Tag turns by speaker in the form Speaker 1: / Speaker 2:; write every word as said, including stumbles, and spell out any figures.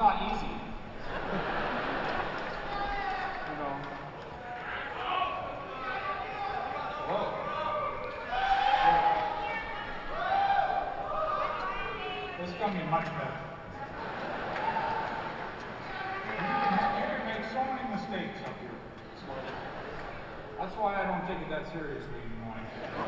Speaker 1: not easy. You know. Whoa. This is gonna be much better. You can, you can make so many mistakes up here. So that's why I don't take it that seriously anymore.